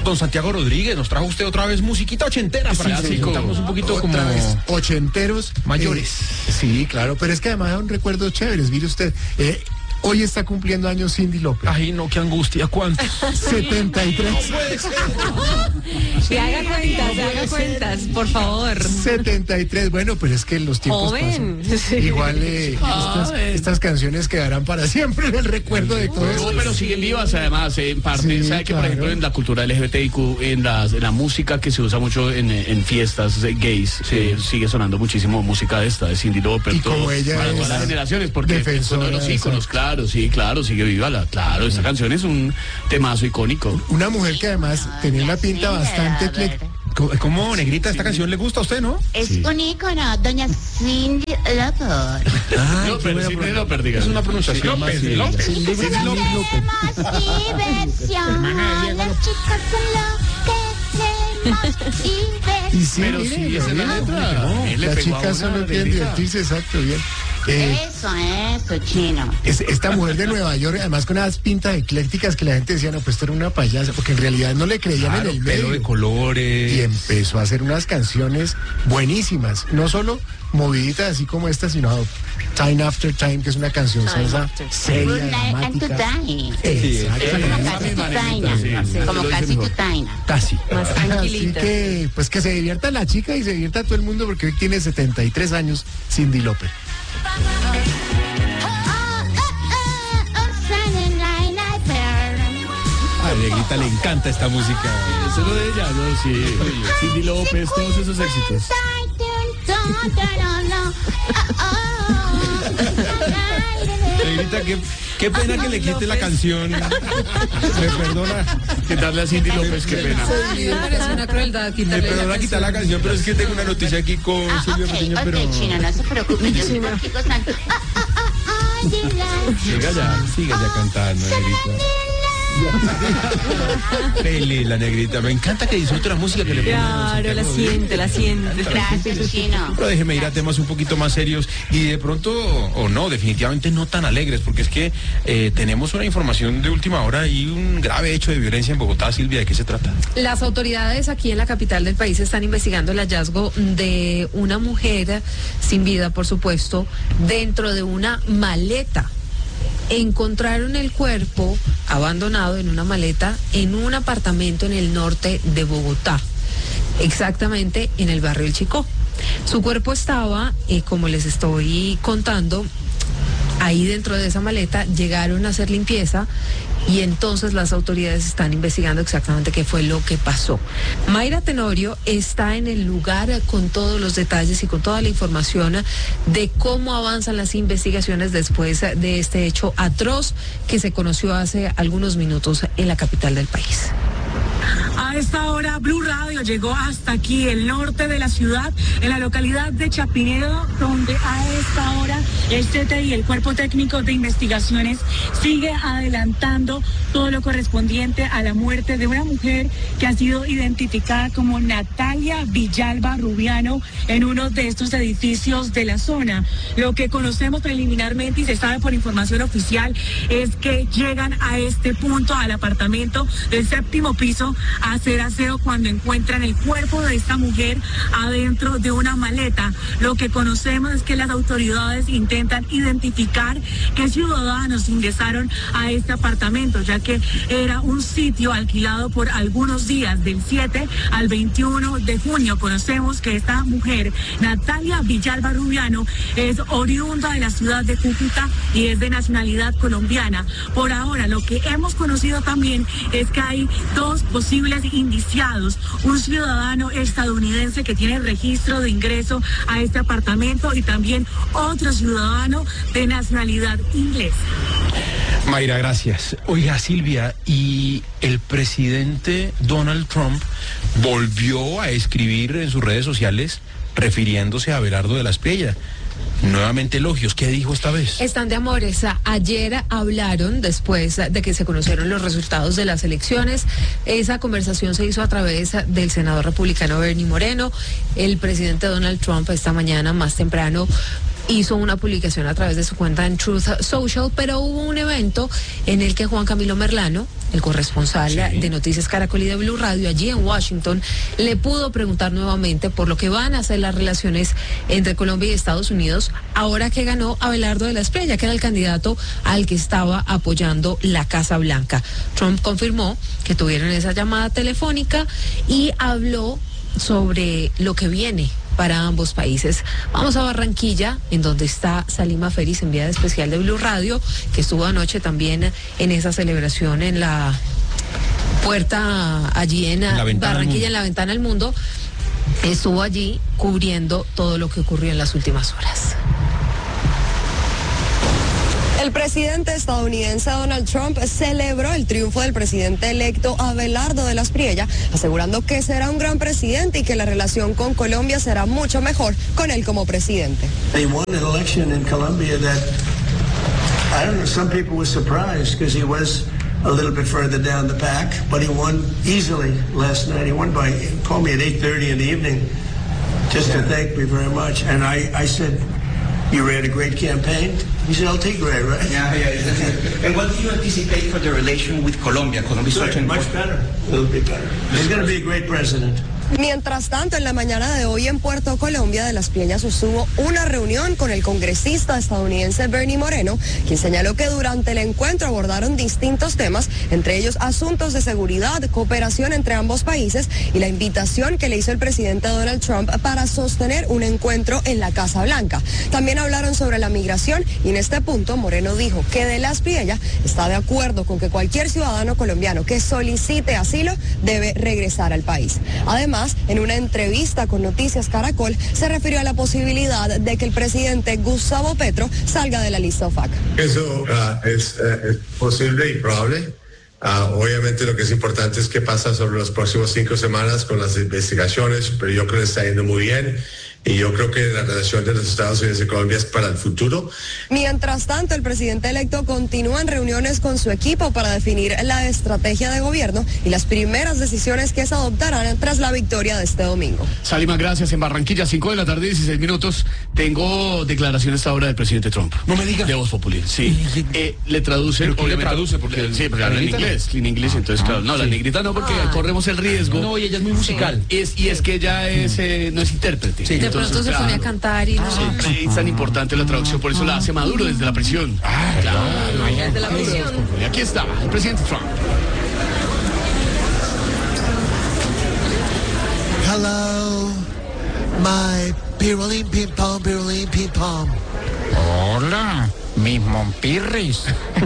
Don Santiago Rodríguez, nos trajo usted otra vez musiquita ochentera para que estamos un poquito como ochenteros mayores. Sí, claro, pero es que además son recuerdos chéveres. Mire usted, hoy está cumpliendo años Cyndi Lauper. Ay, no, qué angustia, ¿cuántos? 73. No puede ser. Se haga cuentas, por favor. 73, bueno, pues es que los tiempos joven. pasan. Sí. Igual estas canciones quedarán para siempre en el recuerdo de todos. No, pero siguen vivas además, en parte. Sí, ¿Sabe que, por claro. ejemplo, en la cultura LGBTIQ, en la música que se usa mucho en fiestas gays, sigue sonando muchísimo música de esta, de Cyndi Lauper, Y como ella para es todas las generaciones, porque es defensora uno de los de íconos, eso. claro, sigue viva. Claro, esta canción es un temazo icónico. Una mujer que además tenía una pinta bastante ecléctica. ¿Cómo, negrita, esta canción le gusta a usted, no? Es un ícono, doña Cyndi Lauper. Ay, No, pero Cyndi Lauper, diga. Es una pronunciación más. Tenemos diversión, las chicas enloquecemos Y diversión. sí, Pero mire, sí, esa es la letra. no, Él le las pegó a chicas una solo quieren negrita. divertirse, exacto, bien. Eso, chino. Esta mujer de Nueva York, además con unas pintas eclécticas que la gente decía, no, pues esto era una payasa, porque en realidad no le creían Claro, en el pelo medio. de colores. Y empezó a hacer unas canciones buenísimas, no solo moviditas así como esta, sino Time After Time, que es una canción salsa seria, Good night and to dramática. die. Exacto. Como casi tutaina. Casi. Más Así tranquilita. que, pues que se divierta la chica y se divierta todo el mundo, porque hoy tiene 73 años Cyndi Lauper. A la negrita le encanta esta música. Eso es lo de ella, ¿no? Sí. Cyndi Lauper, todos esos éxitos. Negrita, qué pena que le quite la canción. Me perdona. Quitarle a Cyndi Lauper, qué pena. Me parece una crueldad Me quitarle perdona quitar la canción, pero es que tengo una noticia aquí con Silvio Patiño, pero... Chino, no se preocupe, yo sigo aquí gozando. Siga ya cantando, negrita. Pele, la negrita. Me encanta que disfrute la música que le pone. Claro, la siente. Gracias, Chino. Pero déjeme ir a temas un poquito más serios y de pronto, o no, definitivamente no tan alegres, porque es que tenemos una información de última hora y un grave hecho de violencia en Bogotá. Silvia, ¿de qué se trata? Las autoridades aquí en la capital del país están investigando el hallazgo de una mujer sin vida, por supuesto, dentro de una maleta. Encontraron el cuerpo abandonado en una maleta en un apartamento en el norte de Bogotá, exactamente en el barrio El Chicó. Su cuerpo estaba, como les estoy contando, ahí dentro de esa maleta. Llegaron a hacer limpieza y entonces las autoridades están investigando exactamente qué fue lo que pasó. Mayra Tenorio está en el lugar con todos los detalles y con toda la información de cómo avanzan las investigaciones después de este hecho atroz que se conoció hace algunos minutos en la capital del país. A esta hora, Blue Radio llegó hasta aquí, el norte de la ciudad, en la localidad de Chapinero, donde a esta hora el CTI, el Cuerpo Técnico de Investigaciones, sigue adelantando todo lo correspondiente a la muerte de una mujer que ha sido identificada como Natalia Villalba Rubiano en uno de estos edificios de la zona. Lo que conocemos preliminarmente y se sabe por información oficial es que llegan a este punto, al apartamento del 7º piso, a hacer aseo cuando encuentran el cuerpo de esta mujer adentro de una maleta. Lo que conocemos es que las autoridades intentan identificar qué ciudadanos ingresaron a este apartamento, ya que era un sitio alquilado por algunos días, del 7 al 21 de junio. Conocemos que esta mujer, Natalia Villalba Rubiano, es oriunda de la ciudad de Cúcuta y es de nacionalidad colombiana. Por ahora, lo que hemos conocido también es que hay dos posibles indiciados, un ciudadano estadounidense que tiene registro de ingreso a este apartamento y también otro ciudadano de nacionalidad inglesa. Mayra, gracias. Oiga, Silvia, y el presidente Donald Trump volvió a escribir en sus redes sociales refiriéndose a Abelardo de la Espriella. Nuevamente elogios. ¿Qué dijo esta vez? Están de amores. Ayer hablaron, después de que se conocieron los resultados de las elecciones. Esa conversación se hizo a través del senador republicano Bernie Moreno. El presidente Donald Trump esta mañana, más temprano, hizo una publicación a través de su cuenta en Truth Social, pero hubo un evento en el que Juan Camilo Merlano, el corresponsal de Noticias Caracol y de Blue Radio allí en Washington, le pudo preguntar nuevamente por lo que van a ser las relaciones entre Colombia y Estados Unidos ahora que ganó Abelardo de la Espriella, que era el candidato al que estaba apoyando la Casa Blanca. Trump confirmó que tuvieron esa llamada telefónica y habló sobre lo que viene para ambos países. Vamos a Barranquilla, en donde está Salima Feris, enviada especial de Blue Radio, que estuvo anoche también en esa celebración en la puerta allí en Barranquilla, en la Ventana al Mundo. Estuvo allí cubriendo todo lo que ocurrió en las últimas horas. El presidente estadounidense Donald Trump celebró el triunfo del presidente electo Abelardo de la Espriella, asegurando que será un gran presidente y que la relación con Colombia será mucho mejor con él como presidente. They won an election in Colombia that, I don't know, some people were surprised because he was a little bit further down the pack, but he won easily last night. He won by, he called me at 8:30 in the evening just to thank me very much. And I said, you ran a great campaign. He said, I'll take Ray, right? Yeah. And what do you anticipate for the relation with Colombia? Colombia is such an Much better. A little bit better. He's going to be a great president. Mientras tanto, en la mañana de hoy en Puerto Colombia de la Espriella sostuvo una reunión con el congresista estadounidense Bernie Moreno, quien señaló que durante el encuentro abordaron distintos temas, entre ellos asuntos de seguridad, cooperación entre ambos países y la invitación que le hizo el presidente Donald Trump para sostener un encuentro en la Casa Blanca. También hablaron sobre la migración y en este punto Moreno dijo que de la Espriella está de acuerdo con que cualquier ciudadano colombiano que solicite asilo debe regresar al país. Además, en una entrevista con Noticias Caracol, se refirió a la posibilidad de que el presidente Gustavo Petro salga de la lista OFAC. Eso es posible y probable. Obviamente lo que es importante es qué pasa sobre las próximas 5 semanas con las investigaciones, pero yo creo que está yendo muy bien. Y yo creo que la relación de los Estados Unidos y Colombia es para el futuro. Mientras tanto, el presidente electo continúa en reuniones con su equipo para definir la estrategia de gobierno y las primeras decisiones que se adoptarán tras la victoria de este domingo. Salima, gracias. En Barranquilla, 5 de la tarde, 16 minutos. Tengo declaraciones ahora del presidente Trump. No me digas. De Voz Populi, sí. Le traducen. ¿Pero quién le traduce? Porque sí, porque habla en inglés, entonces claro. No, la negrita no, porque corremos el riesgo. No, y ella es muy musical. Y es que ella es, no es intérprete. Sí, de pronto se pone a cantar y no. Es tan importante la traducción, por eso la hace Maduro desde la prisión. Claro. Desde la prisión. Y aquí está, el presidente Trump. Hello, my pirulín ping pong. Hola, mis monpirris.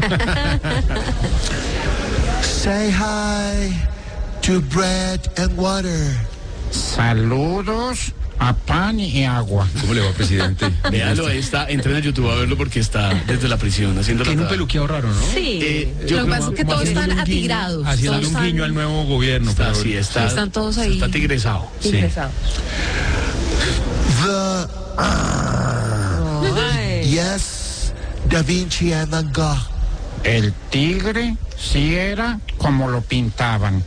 Say hi to bread and water. Saludos a pan y agua. ¿Cómo le va, presidente? Véalo, ahí está, entren a YouTube a verlo porque está desde la prisión haciendo la. Tiene un peluqueado raro, ¿no? Sí. Lo que pasa es que todos están atigrados. Haciendo un guiño al nuevo gobierno. Sí, están todos ahí. Está tigresado. Tigresado. Yes, Da Vinci and Van Gogh. El tigre sí era como lo pintaban.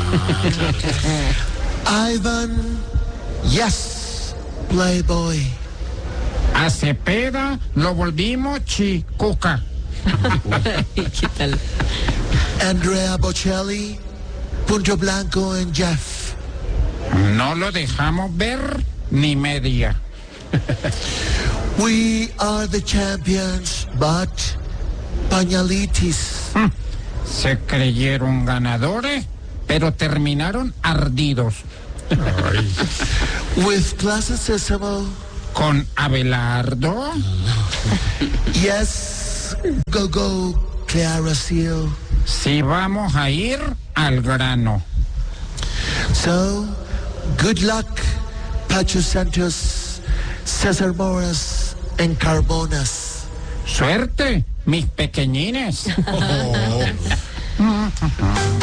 Ivan, yes, Playboy. A Cepeda lo volvimos chicuca. ¿Qué tal? Andrea Bocelli, Punto Blanco and Jeff. No lo dejamos ver ni media. We are the champions, but pañalitis. Se creyeron ganadores, pero terminaron ardidos. With classicismo. Con Abelardo. Yes, go, Clara Seal. Sí, vamos a ir al grano. So, good luck, Pacho Santos, César Moras, and Carbonas. Suerte, mis pequeñines.